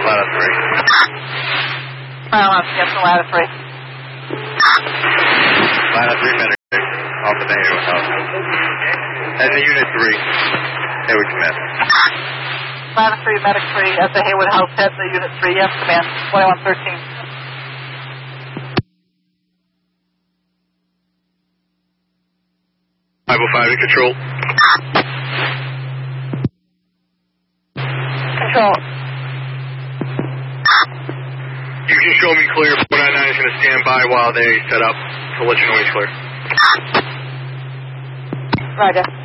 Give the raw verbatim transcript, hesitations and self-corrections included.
ladder three. Silence, yes, the ladder three. Ladder three, medic off of the Haywood House. And the unit three, Haywood Command. Ladder three, medic three, at the Haywood House, head the unit three, yes, command, twenty-one thirteen. five oh five to control. Control. You can show me clear. four nine nine is going to stand by while they set up to let you know he's clear. Roger.